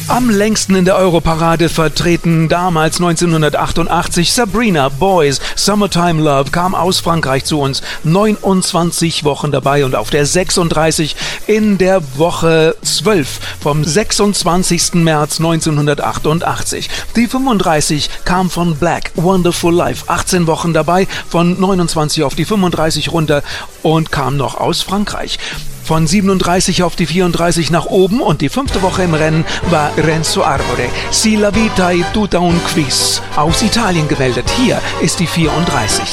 Am längsten in der Europarade vertreten damals 1988 Sabrina, Boys, Summertime Love kam aus Frankreich zu uns. 29 Wochen dabei und auf der 36 in der Woche 12 vom 26. März 1988. Die 35 kam von Black, Wonderful Life, 18 Wochen dabei, von 29 auf die 35 runter und kam noch aus Frankreich. Von 37 auf die 34 nach oben und die 5. Woche im Rennen war Renzo Arbore. Si la vita è tutta un quiz. Aus Italien gemeldet. Hier ist die 34.